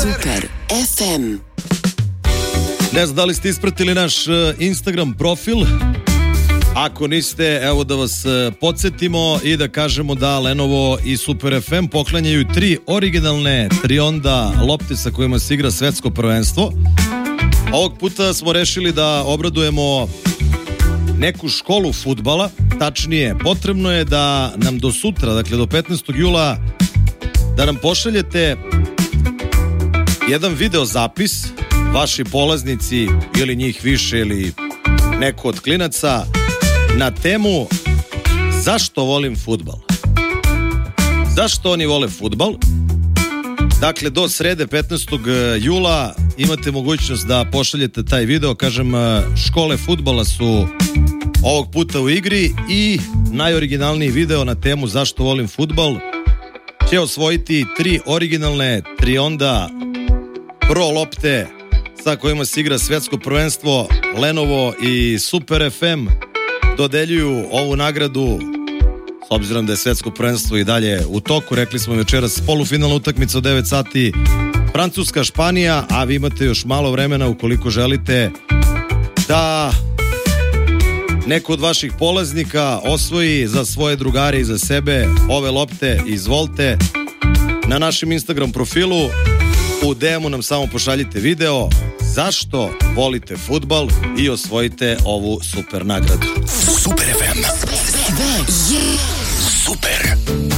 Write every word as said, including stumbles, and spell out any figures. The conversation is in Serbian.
Super ef em. Ne znam da li ste ispratili naš Instagram profil. Ako niste, evo da vas podsjetimo i da kažemo da Lenovo i Super ef em poklanjaju tri originalne Trionda lopte sa kojima se igra svetsko prvenstvo. Ovog puta smo rešili da obradujemo neku školu fudbala. Tačnije, potrebno je da nam do sutra, dakle do petnaestog jula, da nam pošaljete jedan video zapis, vaši polaznici ili njih više ili neko od klinaca, na temu zašto volim fudbal. Zašto oni vole fudbal? Dakle, do srede petnaestog jula imate mogućnost da pošaljete taj video. Kažem, škole fudbala su ovog puta u igri i najoriginalniji video na temu zašto volim fudbal će osvojiti tri originalne Trionda Pro lopte sa kojima se igra svetsko prvenstvo. Lenovo i Super ef em dodeljuju ovu nagradu s obzirom da je svetsko prvenstvo i dalje u toku. Rekli smo večeras polufinalna utakmica od devet sati, Francuska, Španija, a vi imate još malo vremena ukoliko želite da neko od vaših polaznika osvoji za svoje drugare i za sebe ove lopte. Izvolite na našem Instagram profilu, u de emu nam samo pošaljite video zašto volite fudbal i osvojite ovu super nagradu. Super ef em. Sve je super.